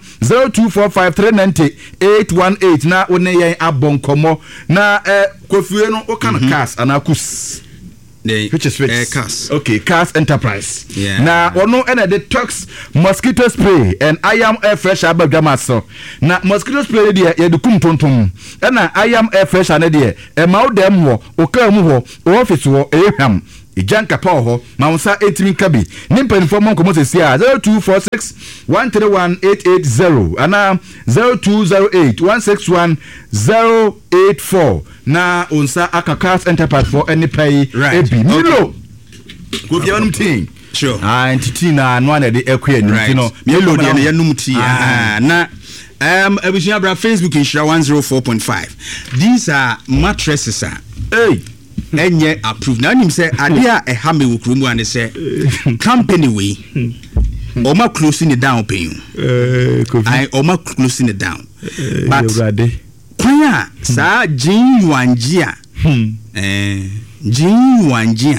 A: 0245390818 na one yen abonkomo na kofie no okana cars anakus which is
B: Cars.
A: Okay, Cars Enterprise. Na ono ena the Tox mosquito spray and I am air fresh abadwama so. Na mosquito spray de ye de kum tontom. Ena I am air fresh ane de e ma wo dem wo, oka mu ho, office wo ehwam. Ejanka pa ho, ma unsa etimi kabi. Nimpenfo mon komo sesi a 0246131880 ana 0208161084 na unsa Cars Enterprise for any pay ebi milo go bia num tin
B: sure
A: entity na no na de ekwe ni no
B: milo de na yanum ti na Abishia Bra Facebook in Shira 104.5. These are mattresses enye approve na nim say ade a eha me wokru mu ane say company we oma closing it down pay I oma closing it down but kwanya sa Jin Wanjia Jin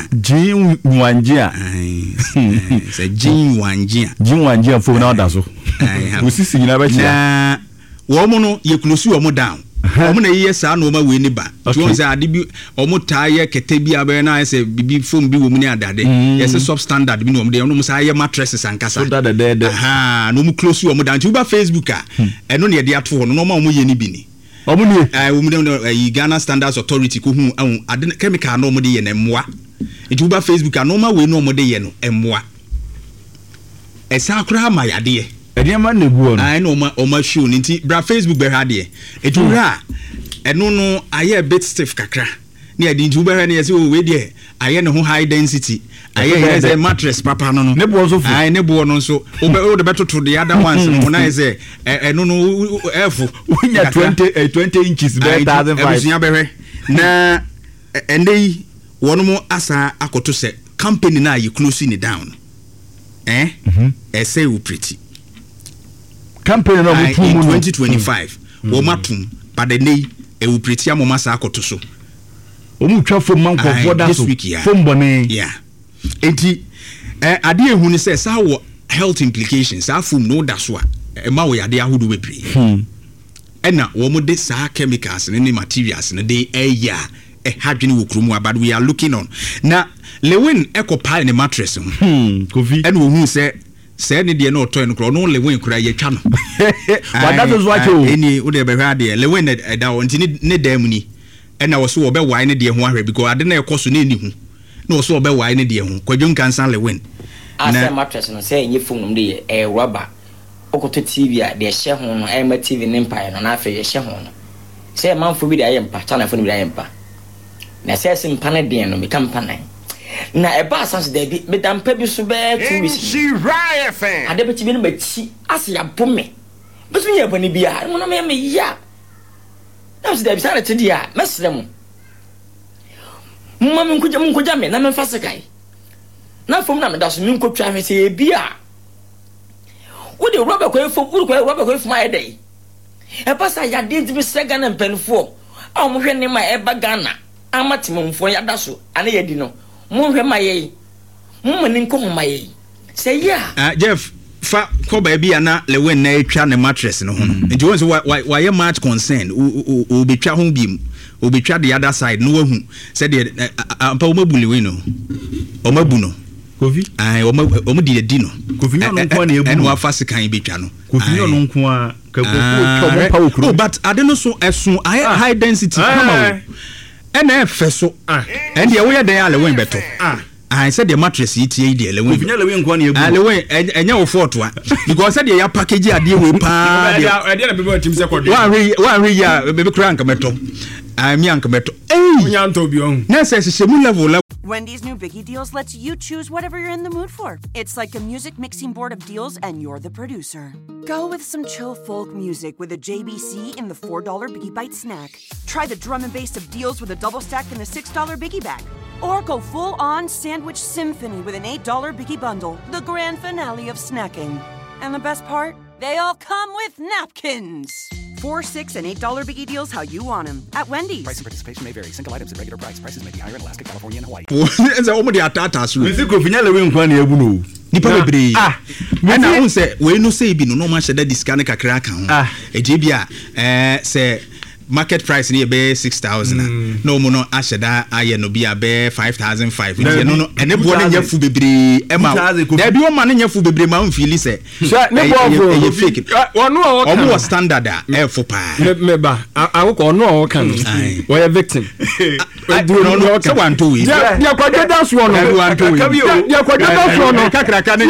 B: Wanjia say Jin Wanjia
A: for now that so we see na ba
B: na wo mo no ye close wo mo down omo na ye saa no ma we ni ba to say ade bi omo taa ye kete bi abe na say bibi foam bi wo mu ni adade yes substandard bi no omo de omo saa ye mattresses ankasa no mu close wo mo down to ba Facebook a eno na ye de ato ho no ma omo ye ni bi ni omo ni wo mu de Ghana Standards Authority ko hu ade chemical no omo de ye na mmoa itu ba Facebook a no ma we no omo de ye no mmoa esa akura ma yade
A: Ediama neguo no.
B: I know my show nti bra Facebook be ha de. Etura eno no aye bit stiff kakra. Na ade nti be ha na yesi we de aye ne ho high density. Aye is a mattress papa no no. Ne bo so fu. Aye ne bo no nso o de betoto the other ones no na is eno no efu.
A: Unya 20 inches be 1500.
B: Na endei wono mo asa akoto se company na you closing it down. Say we pretty
A: campaign no
B: in 2025 wo matum but the day e will pretty amoma sa akoto so
A: o mu twa fom man ko foda so fom bone
B: yeah enti ade ehu ni say sa wo health implications sa fom no da so a e ma wo yade ahodo bebre ena wo mo de sa chemicals ne materials ne de eya hadwene wo kromu abad we are looking on na Lewin ekopile ne mattress
A: kofi
B: ena wo hu say ne de na oto en kro no Lewin kura ye twa no
A: wada so what you
B: eni wo de be hwa de Lewin da won ti ne dam ni ena wo so wo be wai ne de ho ahwe because ade na ekoso na eni hu na wo so wo be wai ne de ho kwadwon kansan Lewin
G: na mattress no say enye phone no de rubber okoto TV a de hye ho no ma TV ne mpa no na afa ye hye ho no say manfo bi de ayempa chana phone bi de ayempa na say simpa ne de no me kampa nan na eba asanso da bi medampa bi so be 2 weeks
H: she right fan
G: ade be ti bi no machi ase ya bome beso nya bani bia no me ya na so da bi sare tedi a mesre mu mama nkuja me na me fa sekai na fom na me da so me nkotwa me se bia wo de rubber ko efom wo ko rubber ko efom ayedai e pasa ya de bi sega na mpenfo a mo hwe ne ma e ba Ghana amatimomfo ya da so ane ya di no mo hwe maye mo mani nko maye say yeah
B: Jeff fa ko ba bia na Lewin na etwa ne mattress no ho no nti won so why much concern o betwa ho biem o betwa the other side no wahu say the ampa o mabuli we no o mabu no
A: kofi
B: ai o di no
A: kofi no nko na ebu
B: en wa fa sekan betwa no
A: kofi no nko a ka ko pa okru
B: but ade no so esun high density kama ena efeso and the way they are Lewin beto I said the mattress etie the Lewin
A: nko na ebu
B: Lewin enya wo fort wa because said the package ade we pa
E: ade na bebe tim se kodo
B: wa re ya bebe kra anka meto mi anka meto
E: nya nto bi on
B: na say shemu level
I: Wendy's new Biggie Deals lets you choose whatever you're in the mood for. It's like a music mixing board of deals, and you're the producer. Go with some chill folk music with a JBC in the $4 Biggie Bite snack. Try the drum and bass of deals with a double stack in the $6 Biggie bag. Or go full-on sandwich symphony with an $8 Biggie bundle, the grand finale of snacking. And the best part? They all come with napkins. 4, 6, and $8 Biggie Deals how you want them at Wendy's.
J: Price and participation may vary. Single items at regular price. Prices may be higher in Alaska, California, and Hawaii.
B: Enza omo de atata so.
A: We think Kofi nya Lewin nko na ebu no.
B: Nipa bebre. Na won say we no say bi no ma sheda discount kakra kan ho. Eje bia say market price ni be 6,000 no mo no asheda aye no bia be 5,500 nti no ene bo ne nya fu bebre e ma da bi o ma ne nya fu bebre ma mfili say
E: ne bo
B: e fake
E: onu o kan
B: omo standard e fu pa
E: me ba awoko onu o kan we are victim
B: no no so wan to we
E: dia kwaje dance one no
B: wan to we
E: dia kwaje dance one no
B: kakra ka ne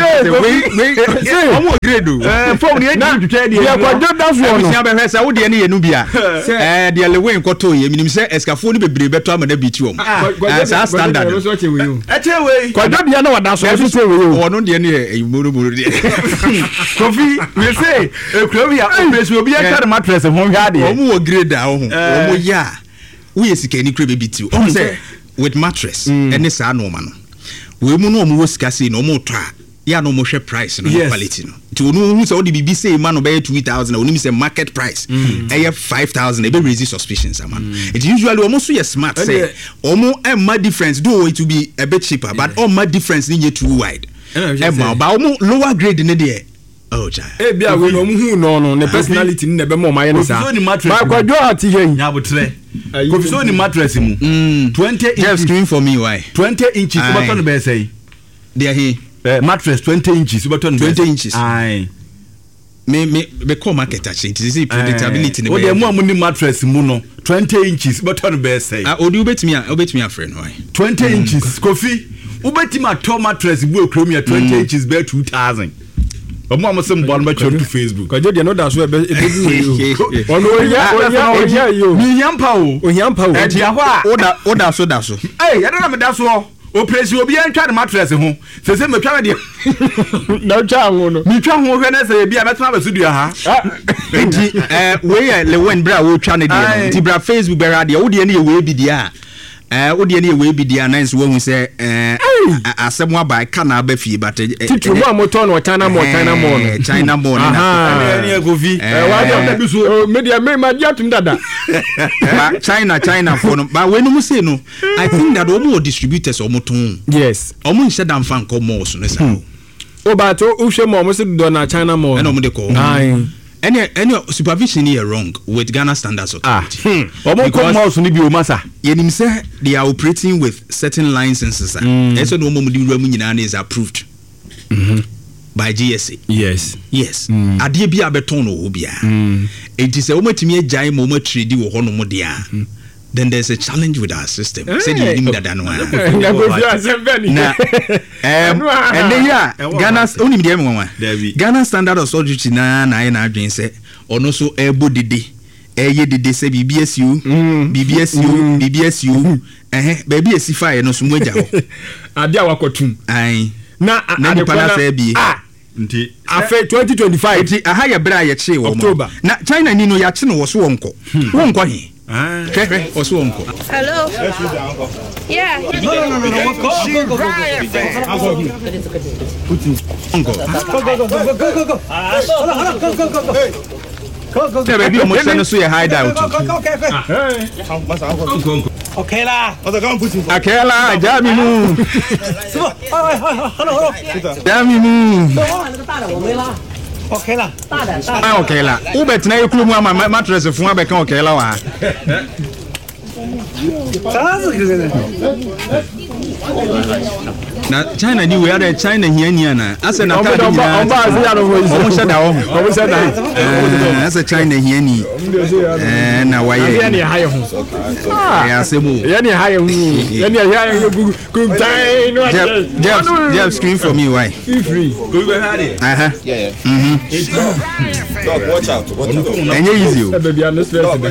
B: we omo grade o
E: phone e di twetwe dia kwaje dance one no
B: sia be hwesa wo de ne ye no bia de Lewin koto ye minim se escafo ni bebre beto amana biti om sa standard
E: echewe kwajo bia na wada so so we
B: ono de ne muru de
A: Kofi we say ekrobi ya operation obi e carry mattress ho hwa de
B: omo wo grade a ho omo ya we sika ni kure be bitiu o say with mattress any sa no ma no we mu no mo sika say no mo twa ya no mo hwe price no quality no to no hu say o de bibi say ma no be 2000 o ni say market price e 5000 e be raise suspicions man it usually almost so smart say omo ma difference do it to be a bit cheaper but all my difference ni too wide e ma ba omo lower grade ni there. Oh, child.
E: Eh, be away no who no ne personality ni be more my sa. My kwadwo ati yen.
A: Ya botre. Kofiso ni mattress mu. 20 inches.
B: Just screen for me why?
A: 20 inches what on be say?
B: There he.
A: Mattress 20 inches what on
B: 20 inches.
A: Aye.
B: Me call market actually. It is predictability.
A: O de mu ni mattress mu no 20 inches what on be say?
B: Odi obetimi a friend why?
A: 20 inches Kofi. Ubetimi a mattress bu okromia 20 inches be 2000. I'm some one match on Facebook.
E: Because you know that's where you.
A: Hey, I don't know that's all. O praise you be and try the mattress home. Say me try there.
E: No chango.
A: Me try ho hwe na say be abetra studio ha.
B: Enti we le wen bra wo twa ne dia. Ti bra Facebook bra dia. Wo dia na we bi dia. Wo dia na we bi dia na so wo say asem wa ba ka na ba fie but
E: titru mo motor no China mo
A: na ene go vi
E: wa dia bi so media me ma dia tum dada
B: China for no but when you say no I think that omo distributors omo ton
E: yes
B: omo nse dan fan ko mo so no sa
E: o ba to o hwe mo se do na China mo
B: ene omo de ko any supervision here wrong with Ghana Standards Authority.
A: Because
B: yenim say they are operating with certain licenses. So no mo di ramu nyina is approved by GSA. Yes. Ade bia beton no obia. Enti say o matimi agyan mo trade wo ho no mo dia. Then there's a challenge with our system. Say the limit that no. And then Ghana's only Ghana Standards Authority na adwin say ono so ebo dede dede say BBSU baby esifa no so moja ho
E: ade awakotum
B: ai
E: na
B: nipa say bi
E: nti afa 2025
B: nti aha ya bra ya che wo na China ni no ya che no wo so wonko he also uncle.
H: Hello. Yeah. No.
B: Go. Baby, I'm going to see a hideout.
H: Okay lah.
B: Okay lah, Jami mu. Jami mu.
H: Okay lah.
B: Okay lah. Ubet na yekulu mu ama mattress fun abeka okay la wa. Na China ni we are China here ni na. Ase na ta ni na. Omo shada o. Ase China here ni. Na wa ye.
E: Ya ni haye hu.
B: Ya semu.
E: Ya ni haye hu. Ya ni haye hu ku tai no.
B: Just screen for me why?
E: Free.
A: Go be hard.
B: Yeah.
D: Dog, watch out.
B: And you easy.
E: Baby, I'm not stressed.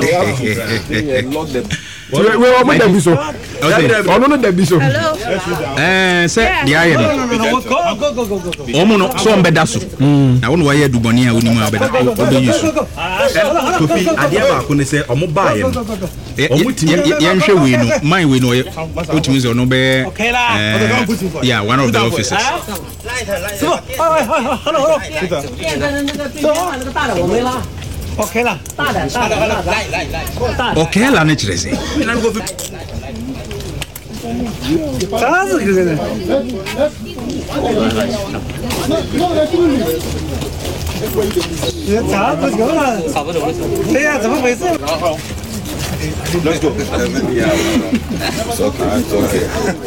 E: We want that biso. Oh no, that biso.
H: Hello.
B: Say the iron.
H: Go.
B: Omo no so mbeda so. Na wonu wa ye duboni a woni mu abeda obe yusu.
A: Kofi ade ba ko ne say omo ba ye no.
B: Omo ti ye nhwe we no, man we no otimi so no be yeah, one of the officers.
H: Okay lah.
B: Okay lah ne chirese.
D: Let's go. It's okay.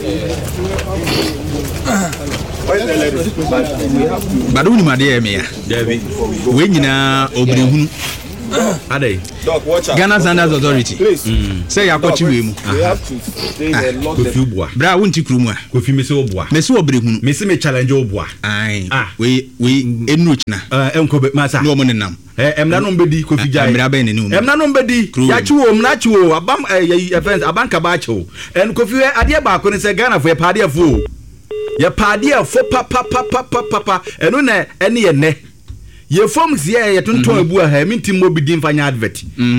B: But we ma dey me ya. We nyina obrehunu.
A: Ade.
D: Dog, watch out.
B: Ghana Standards Authority. Say ya kwachi we mu.
D: We have to stay there lock
A: Kofi obua.
B: Bra wonti krumu a.
A: Kofi me se obua.
B: Me se obrehunu.
A: Me se me challenge obua.
B: Ai. We enu china.
A: Enko be masa.
B: No mo nenam.
A: Emna no mbedi Kofi jai.
B: Emra be ne nu.
A: Emna no mbedi. Ya chiwo mna chiwo abam event abanka ba chiwo. En Kofi we ade ba ko ne se Ghana fo ye pade afo. Ye pade afo papa. Eno na ene ye ne. Ye forms ye tonton ebu ha minti mo bidin fanya advert.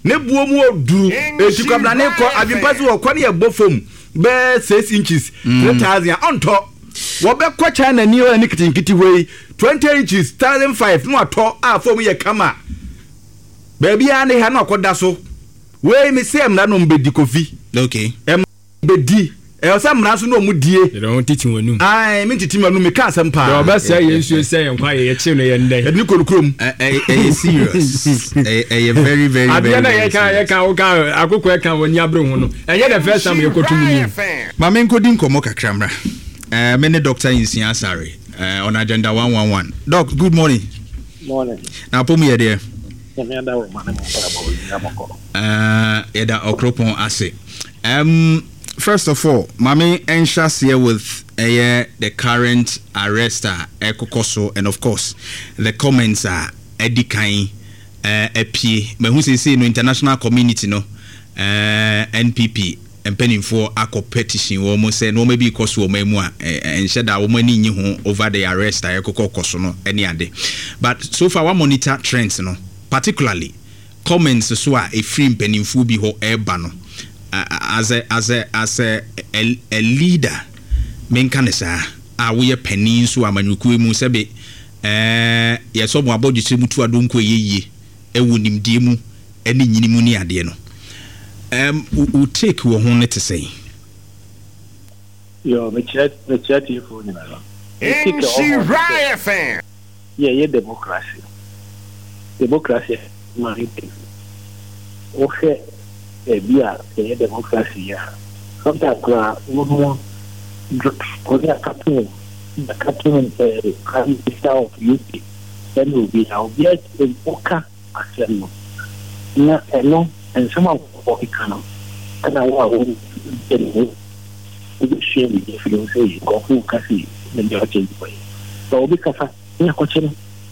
A: ne buo mu oduru eti kwabla ne ko adwempa se wo kwa ne yebo fom be 6 inches 3000 onto wo be kwa China ni o ni kitinkiti wei 20 inches 1005 no ato a fom ye kama baby ane ha no akoda so wei me sem na no mbedi kofi
B: okay
A: bedi Esa mraso no mudie.
E: They don't teach you no.
A: Ai, me titi manu me ka asem pa.
E: The best say you say en kwa ye che no ye ndai.
A: Edi kolukrom.
B: Serious. Very very.
E: Abia na ye kan o kan akoko ye kan woni abre hu no. Enye the first time ye kotu mu.
B: Ma me nkodi nkomo kakramra. Me ne Dr. Insia Asare on agenda 111. Doc, good morning.
K: Morning.
B: Na pomu ye there.
K: Me anda wo mane mo para bo yamako.
B: Eda okropon ase. First of all, Mami Enshas here with the current arrest Ekokoso, and of course the comments are Edikai Epi. But who say no international community no NPP and penning for a petition almost say no maybe because we memoir and said that woman in over the arrest Ekokoso no any other. But so far we monitor trends no, particularly comments so a free penning for be ho ebano. As a leader, menkanesa we penny so amanyuku mu sebe yeso mo abodi sebutu adonko yeye ewunim die mu eni nyinimu ni ade no we take wo ho ne to say
K: yo me chat you for ni na NC fan yeah democracy marite okay bia the democracy ya sometimes no Korea cartoon the cartoon can be of beauty then will be our yet in Oka Aseno na eno and some of what can and I want to share with you if you say go who kasi the judge way so because ya kochino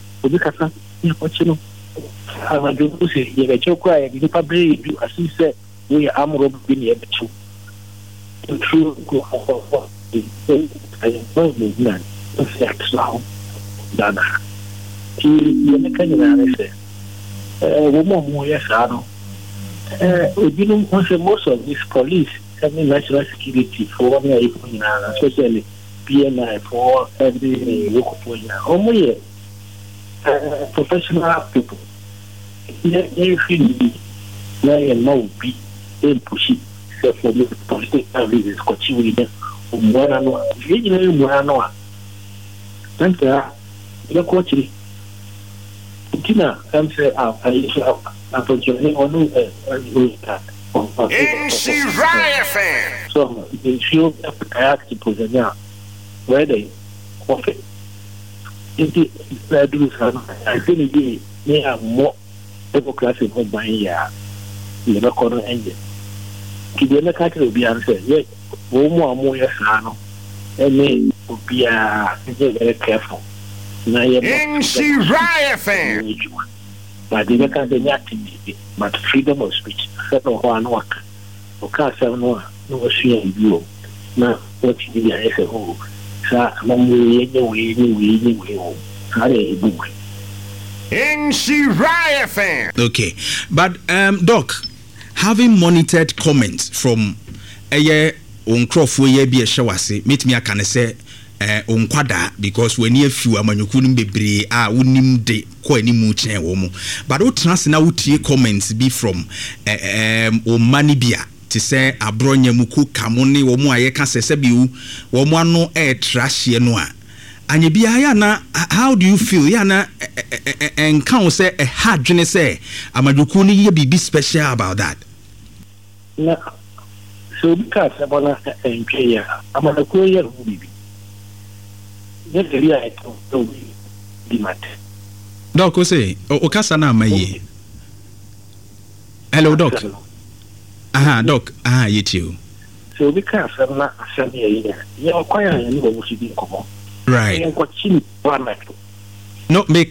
K: I do say you get your cry you probably do as you said we are robbing the two true go I know me now sex now dana you make any say woman mo yes ano you know most of these police and national security for one year especially PNI for every local point now professional people everything na no be push for political reasons continue umwana no yeye umwana no tanta ya kochi kina amse unfortunately onu NC Riot fan so they feel active position where they offer it do I think they are more democracy of my year you know corner engine kidena kati obi answer yeah wo mu amu ya sano and obi a very careful na ye NC Riot fan but they can't be active but freedom of speech set on one work okay so no share you na what you dey say oh sa mamu ye we are book NC Riot fan.
B: Okay, but Doc, having monitored comments from Uncroft we be a shawase, meet me a can say unquada because when you few amanyukun be unim de ko any muche womo. But what trans now comments be from Omanibia to say abronya muku kamone womo ayeka sesebiu womo no trash ye noa. And na how do you feel? Yana and can say a hard journey say Amadukuni be special about that.
K: No, so because I wanna enjoy Amadukuni will be. Yes, I told be mat.
B: Doc, say, Okasana, my hello, Doc. Doc, you too.
K: So because I'm not saying, you're quite a little come on.
B: Right. No, make